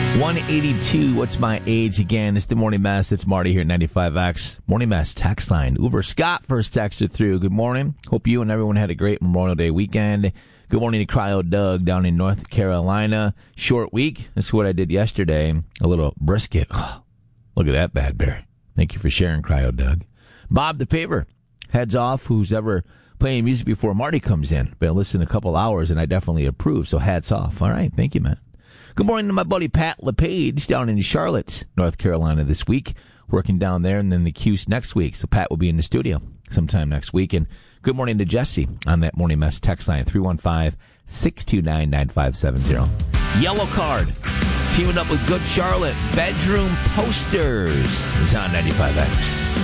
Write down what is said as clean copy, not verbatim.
182, what's my age again? It's the Morning Mess. It's Marty here at 95X. Morning Mess text line. Uber Scott first texted through. Good morning. Hope you and everyone had a great Memorial Day weekend. Good morning to Cryo Doug down in North Carolina. Short week. That's what I did yesterday. A little brisket. Oh, look at that bad bear. Thank you for sharing, Cryo Doug. Bob the Paver heads off. Who's ever playing music before Marty comes in? Been listening a couple hours, and I definitely approve, so hats off. All right. Thank you, man. Good morning to my buddy Pat LePage down in Charlotte, North Carolina this week, working down there, and then the Cuse next week. So Pat will be in the studio sometime next week. And good morning to Jesse on that Morning Mess text line, 315-629-9570. Yellow Card, teaming up with Good Charlotte. Bedroom Posters is on 95X.